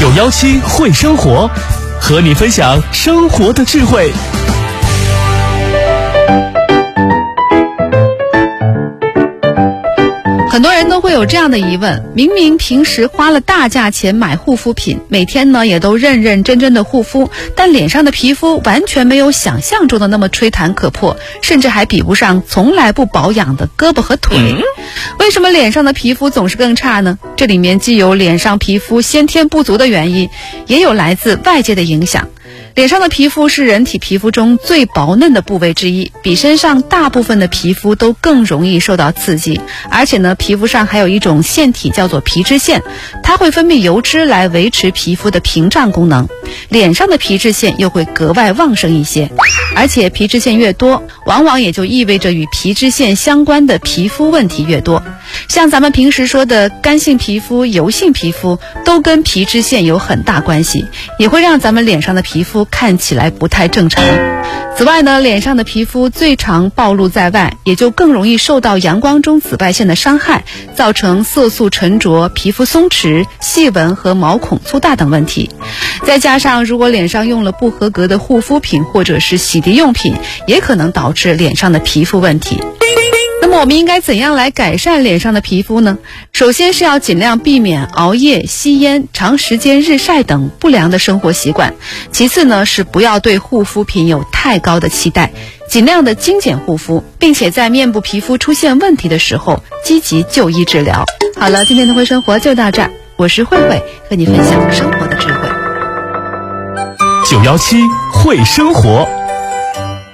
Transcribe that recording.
917会生活，和你分享生活的智慧。 很多人都会有这样的疑问，明明平时花了大价钱买护肤品，每天呢也都认认真真的护肤，但脸上的皮肤完全没有想象中的那么吹弹可破，甚至还比不上从来不保养的胳膊和腿。为什么脸上的皮肤总是更差呢？这里面既有脸上皮肤先天不足的原因，也有来自外界的影响。脸上的皮肤是人体皮肤中最薄嫩的部位之一，比身上大部分的皮肤都更容易受到刺激。而且呢，皮肤上还有一种腺体叫做皮脂腺，它会分泌油脂来维持皮肤的屏障功能。脸上的皮脂腺又会格外旺盛一些，而且皮脂腺越多，往往也就意味着与皮脂腺相关的皮肤问题越多。像咱们平时说的干性皮肤、油性皮肤，都跟皮脂腺有很大关系，也会让咱们脸上的皮肤看起来不太正常。此外呢，脸上的皮肤最常暴露在外，也就更容易受到阳光中紫外线的伤害，造成色素沉着、皮肤松弛、细纹和毛孔粗大等问题。再加上如果脸上用了不合格的护肤品或者是洗涤用品，也可能导致脸上的皮肤问题。那么我们应该怎样来改善脸上的皮肤呢？首先是要尽量避免熬夜、吸烟、长时间日晒等不良的生活习惯。其次呢，是不要对护肤品有太高的期待，尽量的精简护肤，并且在面部皮肤出现问题的时候积极就医治疗。好了，今天的会生活就到这儿，我是慧慧，和你分享生活的智慧。 917会生活。